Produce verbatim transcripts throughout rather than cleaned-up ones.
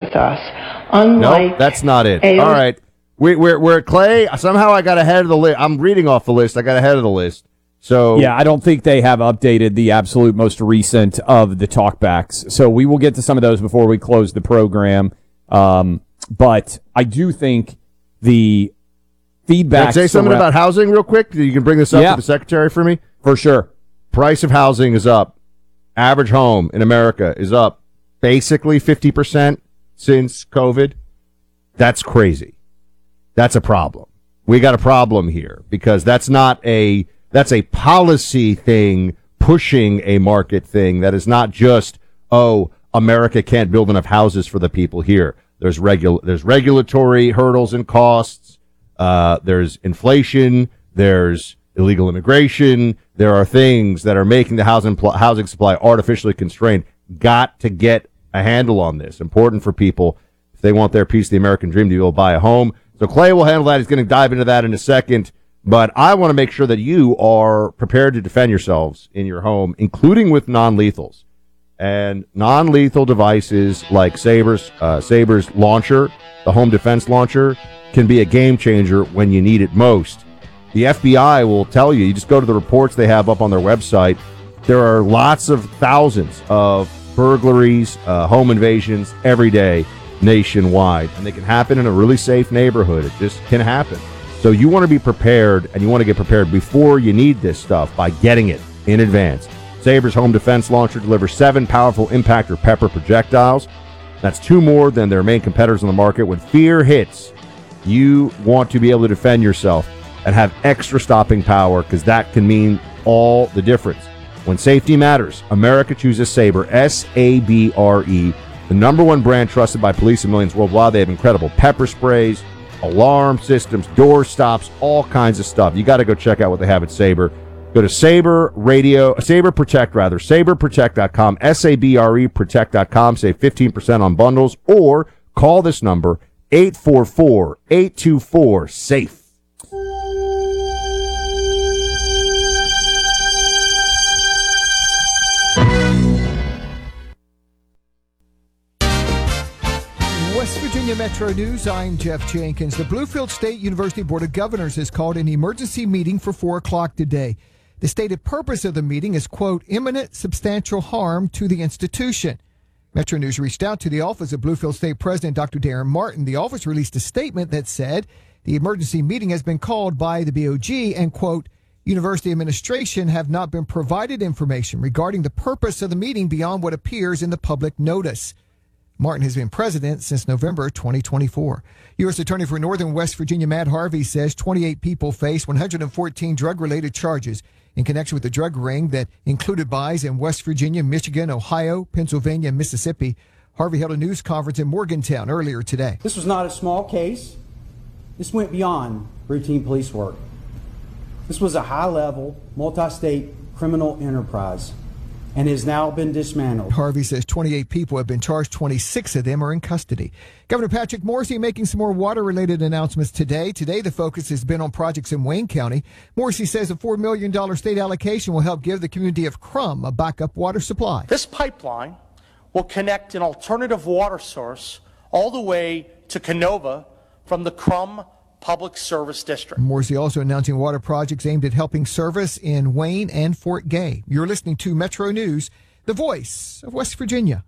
with us. Unlike nope, that's not it. A O C. All right. We, we're, we're at Clay. Somehow I got ahead of the list. I'm reading off the list. I got ahead of the list. So yeah, I don't think they have updated the absolute most recent of the talkbacks. So we will get to some of those before we close the program. Um, but I do think the feedback. Can I say something around- about housing real quick? You can bring this up yeah, to the secretary for me? For sure. Price of housing is up. Average home in America is up basically fifty percent since COVID. That's crazy. That's a problem. We got a problem here because that's not a that's a policy thing pushing a market thing. That is not just, oh, America can't build enough houses for the people here. There's regul there's regulatory hurdles and costs. Uh, there's inflation. There's illegal immigration. There are things that are making the housing pl- housing supply artificially constrained. Got to get a handle on this. Important for people if they want their piece of the American dream to be able to buy a home. So Clay will handle that. He's going to dive into that in a second. But I want to make sure that you are prepared to defend yourselves in your home, including with non-lethals. And non-lethal devices like Saber's, uh, Saber's launcher, the home defense launcher, can be a game changer when you need it most. The F B I will tell you, you just go to the reports they have up on their website, there are lots of thousands of burglaries, uh, home invasions every day nationwide. And they can happen in a really safe neighborhood. It just can happen. So you want to be prepared, and you want to get prepared before you need this stuff by getting it in advance. Saber's home defense launcher delivers seven powerful impact or pepper projectiles. That's two more than their main competitors on the market. When fear hits, you want to be able to defend yourself and have extra stopping power, because that can mean all the difference. When safety matters, America chooses Saber, S A B R E, the number one brand trusted by police and millions worldwide. They have incredible pepper sprays, alarm systems, door stops, all kinds of stuff. You got to go check out what they have at Saber. Go to Saber Radio, Saber Protect rather, saber protect dot com, S A B R E protect dot com. Save fifteen percent on bundles, or call this number, eight four four, eight two four, SAFE. West Virginia Metro News, I'm Jeff Jenkins. The Bluefield State University Board of Governors has called an emergency meeting for four o'clock today. The stated purpose of the meeting is, quote, imminent substantial harm to the institution. Metro News reached out to the office of Bluefield State President Doctor Darren Martin. The office released a statement that said the emergency meeting has been called by the B O G and, quote, university administration have not been provided information regarding the purpose of the meeting beyond what appears in the public notice. Martin has been president since November twenty twenty-four. U S Attorney for Northern West Virginia Matt Harvey says twenty-eight people face one hundred fourteen drug-related charges in connection with the drug ring that included buys in West Virginia, Michigan, Ohio, Pennsylvania, and Mississippi. Harvey held a news conference in Morgantown earlier today. This was not a small case. This went beyond routine police work. This was a high-level, multi-state criminal enterprise and has now been dismantled. Harvey says twenty-eight people have been charged. twenty-six of them are in custody. Governor Patrick Morrisey making some more water-related announcements today. Today, the focus has been on projects in Wayne County. Morrisey says a four million dollars state allocation will help give the community of Crum a backup water supply. This pipeline will connect an alternative water source all the way to Canova from the Crum Public Service District. Morrisey also announcing water projects aimed at helping service in Wayne and Fort Gay. You're listening to Metro News, the voice of West Virginia.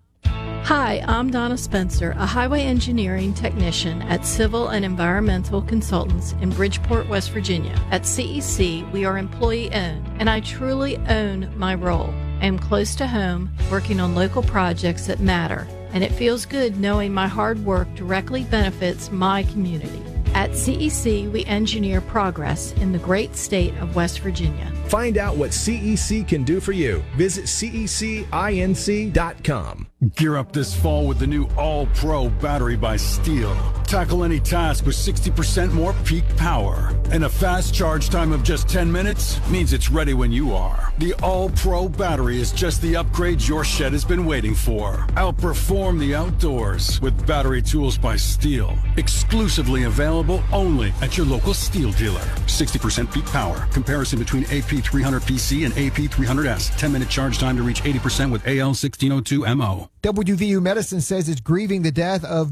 Hi, I'm Donna Spencer, a highway engineering technician at Civil and Environmental Consultants in Bridgeport, West Virginia. At C E C, we are employee-owned, and I truly own my role. I am close to home, working on local projects that matter, and it feels good knowing my hard work directly benefits my community. At C E C, we engineer progress in the great state of West Virginia. Find out what C E C can do for you. Visit C E C inc dot com. Gear up this fall with the new All-Pro battery by Steel. Tackle any task with sixty percent more peak power. And a fast charge time of just ten minutes means it's ready when you are. The All-Pro battery is just the upgrade your shed has been waiting for. Outperform the outdoors with battery tools by Steel. Exclusively available only at your local Steel dealer. sixty percent peak power. Comparison between A P three hundred P C and A P three hundred S. ten minute charge time to reach eighty percent with A L sixteen oh two M O. W V U Medicine says it's grieving the death of